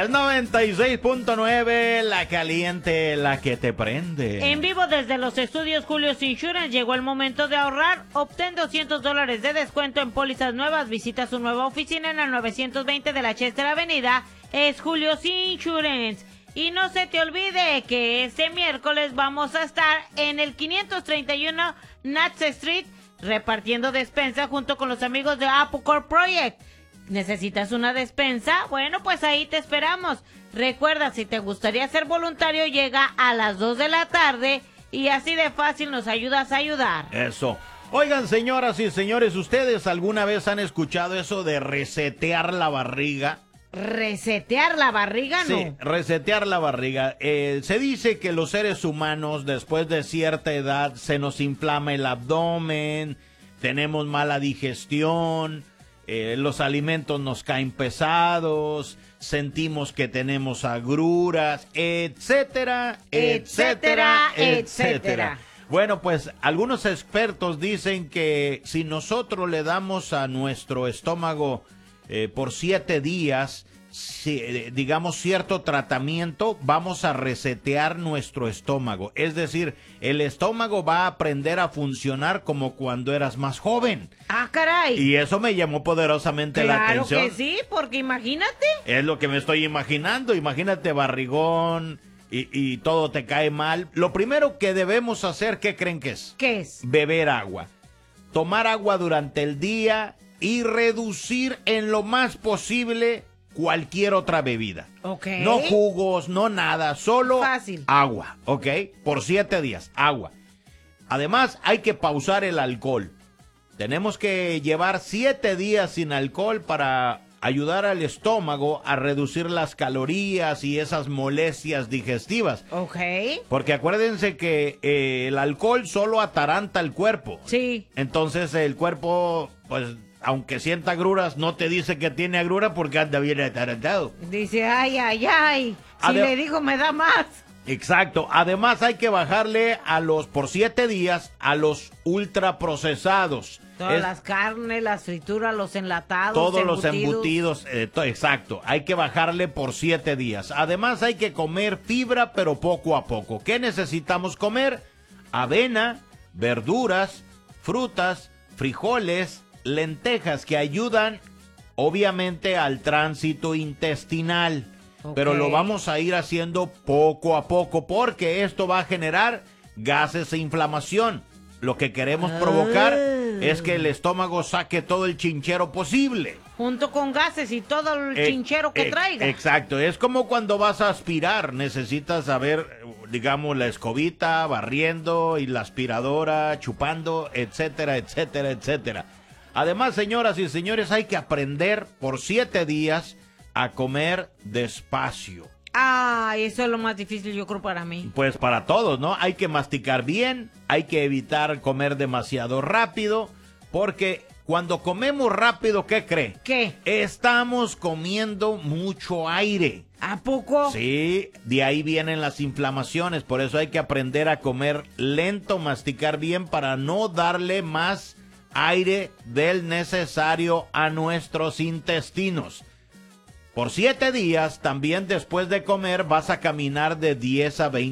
El 96.9, la caliente, la que te prende. En vivo desde los estudios Julio's Insurance, llegó el momento de ahorrar. Obtén $200 de descuento en pólizas nuevas. Visita su nueva oficina en el 920 de la Chester Avenida. Es Julio's Insurance. Y no se te olvide que este miércoles vamos a estar en el 531 Nats Street repartiendo despensa junto con los amigos de Apple Core Project. ¿Necesitas una despensa? Bueno, pues ahí te esperamos. Recuerda, si te gustaría ser voluntario, llega a las 2 de la tarde y así de fácil nos ayudas a ayudar. Eso. Oigan, señoras y señores, ¿ustedes alguna vez han escuchado eso de resetear la barriga? ¿Resetear la barriga? No. Sí, resetear la barriga. Se dice que los seres humanos, después de cierta edad, se nos inflama el abdomen, tenemos mala digestión, los alimentos nos caen pesados, sentimos que tenemos agruras, etcétera, etcétera, etcétera. Bueno, pues algunos expertos dicen que si nosotros le damos a nuestro estómago por 7 días, digamos, cierto tratamiento, vamos a resetear nuestro estómago. Es decir, el estómago va a aprender a funcionar como cuando eras más joven. ¡Ah, caray! Y eso me llamó poderosamente la atención. Claro que sí, porque imagínate. Es lo que me estoy imaginando. Imagínate barrigón y todo te cae mal. Lo primero que debemos hacer, ¿qué creen que es? ¿Qué es? Beber agua. Tomar agua durante el día y reducir en lo más posible cualquier otra bebida. Ok. No jugos, no nada, solo fácil. Agua, ¿ok? Por 7 días, agua. Además, hay que pausar el alcohol. Tenemos que llevar 7 días sin alcohol para ayudar al estómago a reducir las calorías y esas molestias digestivas. Ok. Porque acuérdense que el alcohol solo ataranta el cuerpo. Sí. Entonces el cuerpo, pues, aunque sienta agruras, no te dice que tiene agrura porque anda bien atarantado. Dice, ay, ay, ay. Si le digo, me da más. Exacto. Además hay que bajarle por 7 días a los ultraprocesados. Todas las carnes, las frituras, los enlatados, todos los embutidos, exacto. Hay que bajarle por 7 días. Además hay que comer fibra, pero poco a poco. ¿Qué necesitamos comer? Avena, verduras, frutas, frijoles, lentejas, que ayudan obviamente al tránsito intestinal. Okay. Pero lo vamos a ir haciendo poco a poco porque esto va a generar gases e inflamación. Lo que queremos provocar es que el estómago saque todo el chinchero posible. Junto con gases y todo el chinchero que traiga. Exacto, es como cuando vas a aspirar, necesitas saber, digamos, la escobita, barriendo y la aspiradora, chupando, etcétera, etcétera, etcétera. Además, señoras y señores, hay que aprender por 7 días a comer despacio. Ah, eso es lo más difícil, yo creo, para mí. Pues para todos, ¿no? Hay que masticar bien, hay que evitar comer demasiado rápido, porque cuando comemos rápido, ¿qué cree? ¿Qué? Estamos comiendo mucho aire. ¿A poco? Sí, de ahí vienen las inflamaciones, por eso hay que aprender a comer lento, masticar bien para no darle más aire del necesario a nuestros intestinos. Por 7 días, también después de comer, vas a caminar de 10 a 20